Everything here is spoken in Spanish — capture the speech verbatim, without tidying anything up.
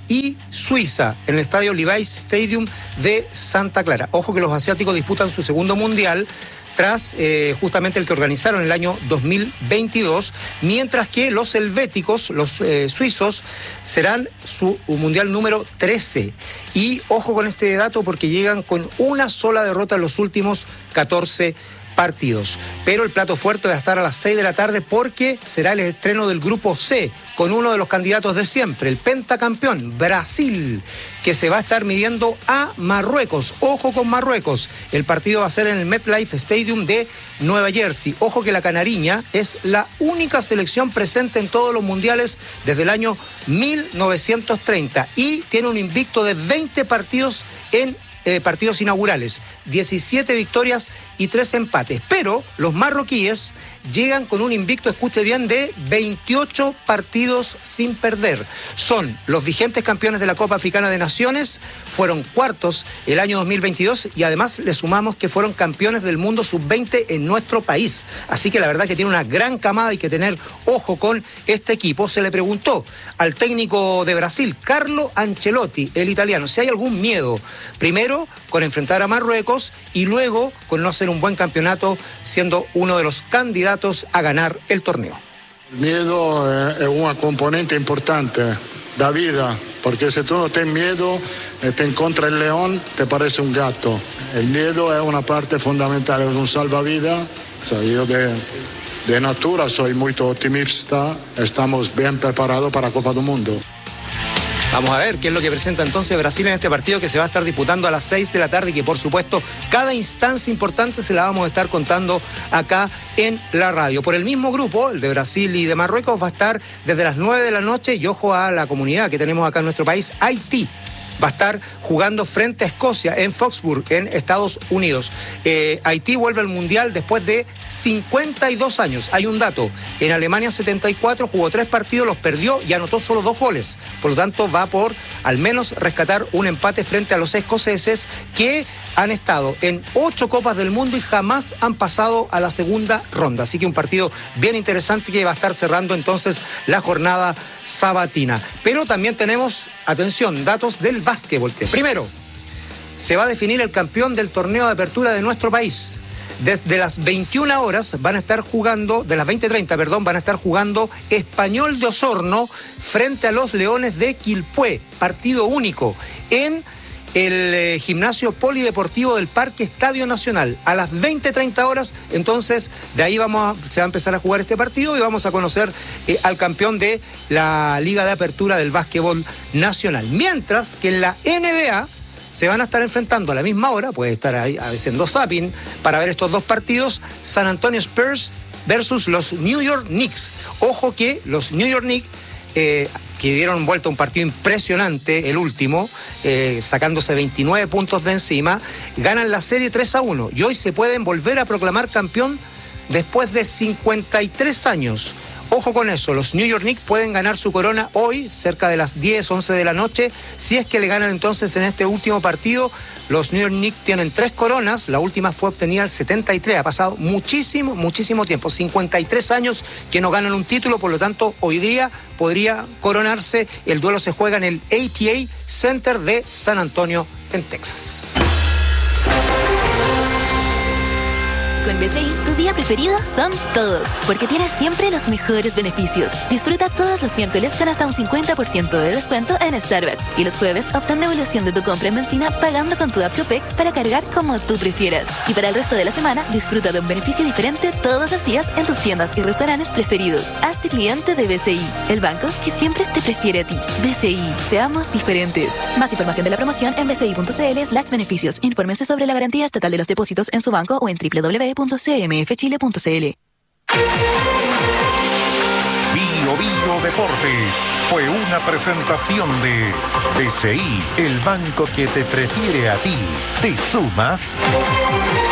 y Suiza en el estadio Levi's Stadium de Santa Clara. Ojo que los asiáticos disputan su segundo mundial tras eh, justamente el que organizaron en el año dos mil veintidós, mientras que los helvéticos, los eh, suizos, serán su mundial número trece. Y ojo con este dato porque llegan con una sola derrota en los últimos catorce partidos. Pero el plato fuerte va a estar a las seis de la tarde porque será el estreno del grupo C con uno de los candidatos de siempre, el pentacampeón Brasil, que se va a estar midiendo a Marruecos. Ojo con Marruecos. El partido va a ser en el MetLife Stadium de Nueva Jersey. Ojo que la canariña es la única selección presente en todos los mundiales desde el año mil novecientos treinta y tiene un invicto de veinte partidos en Eh, partidos inaugurales, diecisiete victorias y tres empates, pero los marroquíes llegan con un invicto, escuche bien, de veintiocho partidos sin perder. Son los vigentes campeones de la Copa Africana de Naciones, fueron cuartos el año dos mil veintidós y además le sumamos que fueron campeones del mundo sub veinte en nuestro país. Así que la verdad que tiene una gran camada, hay que tener ojo con este equipo. Se le preguntó al técnico de Brasil, Carlo Ancelotti, el italiano, si hay algún miedo, primero con enfrentar a Marruecos y luego con no hacer un buen campeonato siendo uno de los candidatos a ganar el torneo. El miedo es una componente importante da vida, porque si tú no tienes miedo y te encuentras el león, te parece un gato. El miedo es una parte fundamental, es un salvavidas. O sea, yo de, de natura soy muy optimista, estamos bien preparados para la Copa del Mundo. Vamos a ver qué es lo que presenta entonces Brasil en este partido que se va a estar disputando a las seis de la tarde y que por supuesto cada instancia importante se la vamos a estar contando acá en la radio. Por el mismo grupo, el de Brasil y de Marruecos, va a estar desde las nueve de la noche y ojo a la comunidad que tenemos acá en nuestro país, Haití. Va a estar jugando frente a Escocia en Foxburg, en Estados Unidos. Eh, Haití vuelve al Mundial después de cincuenta y dos años. Hay un dato, en Alemania setenta y cuatro jugó tres partidos, los perdió y anotó solo dos goles. Por lo tanto, va por al menos rescatar un empate frente a los escoceses que han estado en ocho Copas del Mundo y jamás han pasado a la segunda ronda. Así que un partido bien interesante que va a estar cerrando entonces la jornada sabatina. Pero también tenemos, atención, datos del básquetbol. Primero, se va a definir el campeón del torneo de apertura de nuestro país. Desde las veintiuna horas van a estar jugando, de las veinte treinta, perdón, van a estar jugando Español de Osorno frente a los Leones de Quilpué, partido único, en el eh, gimnasio polideportivo del Parque Estadio Nacional. A las veinte treinta horas, entonces, de ahí vamos a, se va a empezar a jugar este partido y vamos a conocer eh, al campeón de la Liga de Apertura del Básquetbol Nacional. Mientras que en la N B A se van a estar enfrentando a la misma hora, puede estar ahí haciendo zapping para ver estos dos partidos, San Antonio Spurs versus los New York Knicks. Ojo que los New York Knicks, eh, que dieron vuelta a un partido impresionante, el último, eh, sacándose veintinueve puntos de encima, ganan la serie tres a uno y hoy se pueden volver a proclamar campeón después de cincuenta y tres años. Ojo con eso, los New York Knicks pueden ganar su corona hoy, cerca de las diez, once de la noche, si es que le ganan entonces en este último partido. Los New York Knicks tienen tres coronas, la última fue obtenida en el setenta y tres, ha pasado muchísimo, muchísimo tiempo, cincuenta y tres años que no ganan un título, por lo tanto hoy día podría coronarse. El duelo se juega en el A T A Center de San Antonio, en Texas. Con B C I, tu día preferido son todos, porque tienes siempre los mejores beneficios. Disfruta todos los miércoles con hasta un cincuenta por ciento de descuento en Starbucks. Y los jueves obtén devolución de tu compra en benzina pagando con tu app Copec para cargar como tú prefieras. Y para el resto de la semana, disfruta de un beneficio diferente todos los días en tus tiendas y restaurantes preferidos. Hazte cliente de B C I, el banco que siempre te prefiere a ti. B C I, seamos diferentes. Más información de la promoción en bci.cl slash beneficios. Infórmense sobre la garantía estatal de los depósitos en su banco o en doble u doble u doble u punto c m f chile punto c l. Bio Bio Deportes fue una presentación de B C I, el banco que te prefiere a ti. ¿Te sumas?